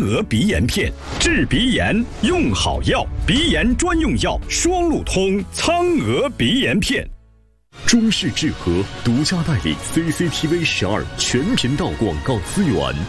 娥鼻炎片，治鼻炎用好药，鼻炎专用药双路通苍娥鼻炎片。 中视智和独家代理 CCTV 12全频道广告资源。